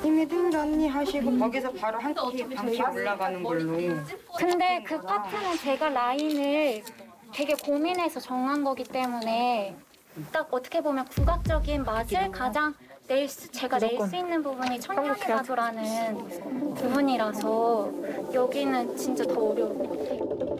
힘들 언니 하시고 거기서 바로 한 키 반키 올라가는 걸로. 근데 그 파트는 제가 라인을 되게 고민해서 정한 거기 때문에 딱 어떻게 보면 국악적인 맛을 가장 제가 낼 수 있는 부분이 청량의 가도라는 부분이라서 여기는 진짜 더 어려워요.